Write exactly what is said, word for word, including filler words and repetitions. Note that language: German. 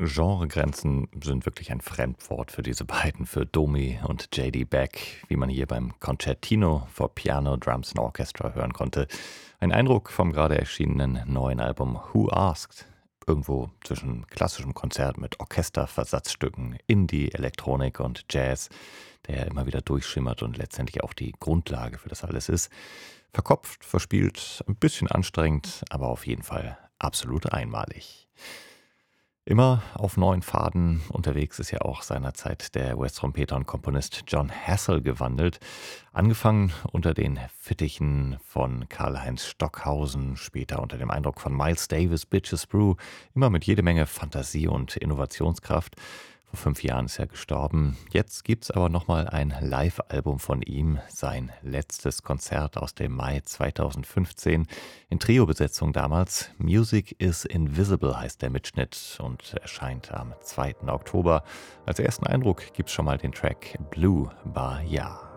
Genregrenzen sind wirklich ein Fremdwort für diese beiden, für Domi und J D. Beck, wie man hier beim Concertino for Piano, Drums and Orchestra hören konnte. Ein Eindruck vom gerade erschienenen neuen Album Who Asked? Irgendwo zwischen klassischem Konzert mit Orchesterversatzstücken, Indie, Elektronik und Jazz, der immer wieder durchschimmert und letztendlich auch die Grundlage für das alles ist. Verkopft, verspielt, ein bisschen anstrengend, aber auf jeden Fall absolut einmalig. Immer auf neuen Pfaden unterwegs ist ja auch seinerzeit der U S-Trompeter und Komponist John Hassell gewandelt. Angefangen unter den Fittichen von Karl-Heinz Stockhausen, später unter dem Eindruck von Miles Davis, Bitches Brew, immer mit jede Menge Fantasie und Innovationskraft. Vor fünf Jahren ist er gestorben. Jetzt gibt's aber nochmal ein Live-Album von ihm, sein letztes Konzert aus dem Mai zweitausendfünfzehn. In Trio-Besetzung damals. Music is Invisible heißt der Mitschnitt und erscheint am zweiten Oktober. Als ersten Eindruck gibt's schon mal den Track Blue Bar Ja.